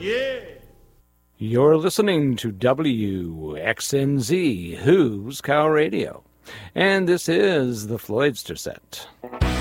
Yeah. You're listening to WXNZ, Who's Cow Radio, and this is the Floydster Set.